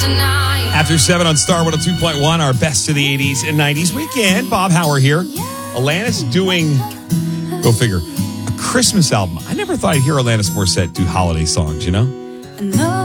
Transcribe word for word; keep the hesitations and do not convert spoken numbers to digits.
After seven on Star one oh two point one, our best of the eighties and nineties weekend. Bob Hauer here. Alanis doing, go figure, a Christmas album. I never thought I'd hear Alanis Morissette do holiday songs, you know?